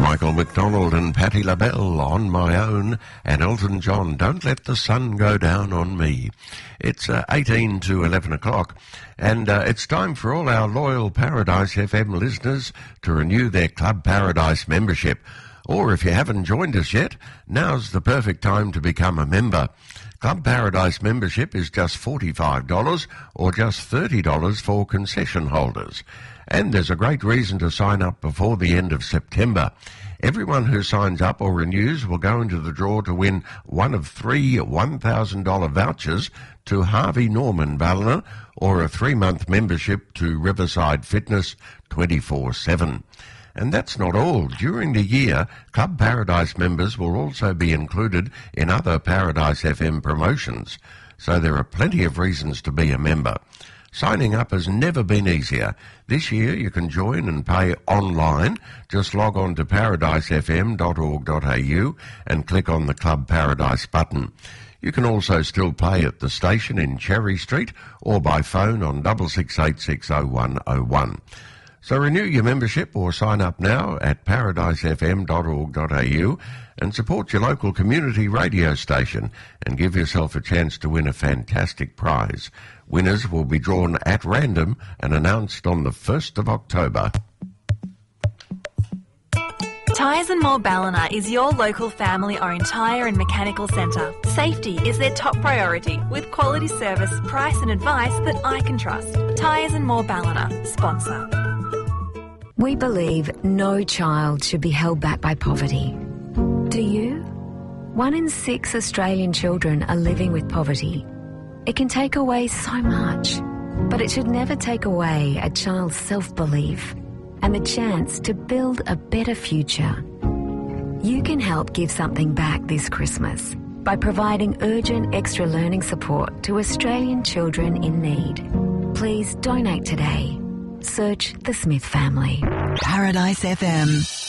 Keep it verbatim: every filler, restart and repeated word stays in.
Michael McDonald and Patti LaBelle, On My Own, and Elton John, Don't Let the Sun Go Down on Me. It's uh, eighteen to eleven o'clock, and uh, it's time for all our loyal Paradise F M listeners to renew their Club Paradise membership. Or if you haven't joined us yet, now's the perfect time to become a member. Club Paradise membership is just forty-five dollars or just thirty dollars for concession holders. And there's a great reason to sign up before the end of September. Everyone who signs up or renews will go into the draw to win one of three one thousand dollars vouchers to Harvey Norman Ballina or a three-month membership to Riverside Fitness twenty-four seven. And that's not all. During the year, Club Paradise members will also be included in other Paradise F M promotions. So there are plenty of reasons to be a member. Signing up has never been easier. This year you can join and pay online. Just log on to paradise f m dot org dot a u and click on the Club Paradise button. You can also still pay at the station in Cherry Street or by phone on six six eight six oh one oh one. So renew your membership or sign up now at paradise f m dot org dot a u and support your local community radio station and give yourself a chance to win a fantastic prize. Winners will be drawn at random and announced on the first of October. Tyres and More Ballina is your local family-owned tyre and mechanical centre. Safety is their top priority, with quality service, price and advice that I can trust. Tyres and More Ballina, sponsor. We believe no child should be held back by poverty. Do you? One in six Australian children are living with poverty. It can take away so much, but it should never take away a child's self-belief and the chance to build a better future. You can help give something back this Christmas by providing urgent extra learning support to Australian children in need. Please donate today. Search the Smith family. Paradise F M.